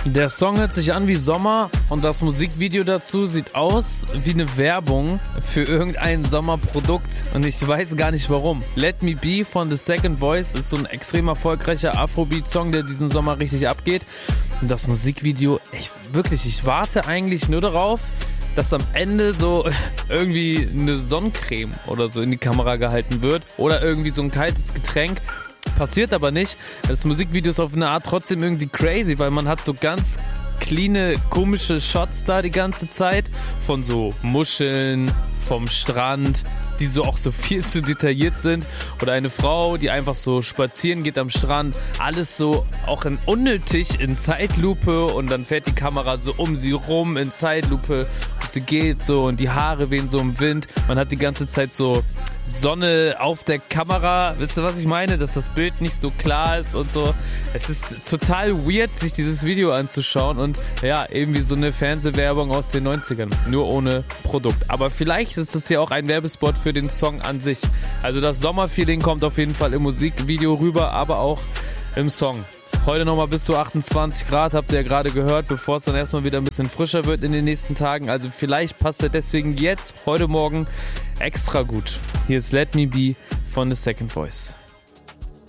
Der Song hört sich an wie Sommer und das Musikvideo dazu sieht aus wie eine Werbung für irgendein Sommerprodukt und ich weiß gar nicht warum. Let Me Be von The Second Voice ist so ein extrem erfolgreicher Afrobeat-Song, der diesen Sommer richtig abgeht. Und das Musikvideo, ich warte eigentlich nur darauf, dass am Ende so irgendwie eine Sonnencreme oder so in die Kamera gehalten wird oder irgendwie so ein kaltes Getränk. Passiert aber nicht. Das Musikvideo ist auf eine Art trotzdem irgendwie crazy, weil man hat so ganz cleane, komische Shots da die ganze Zeit von so Muscheln, vom Strand, die so auch so viel zu detailliert sind. Oder eine Frau, die einfach so spazieren geht am Strand. Alles so auch unnötig in Zeitlupe und dann fährt die Kamera so um sie rum in Zeitlupe und sie geht so und die Haare wehen so im Wind. Man hat die ganze Zeit so Sonne auf der Kamera. Wisst ihr, was ich meine? Dass das Bild nicht so klar ist und so. Es ist total weird, sich dieses Video anzuschauen und ja, irgendwie so eine Fernsehwerbung aus den 90ern. Nur ohne Produkt. Aber vielleicht ist es ja auch ein Werbespot für den Song an sich. Also das Sommerfeeling kommt auf jeden Fall im Musikvideo rüber, aber auch im Song. Heute nochmal bis zu 28 Grad, habt ihr ja gerade gehört, bevor es dann erstmal wieder ein bisschen frischer wird in den nächsten Tagen. Also vielleicht passt er deswegen jetzt, heute Morgen, extra gut. Hier ist Let Me Be von The Second Voice.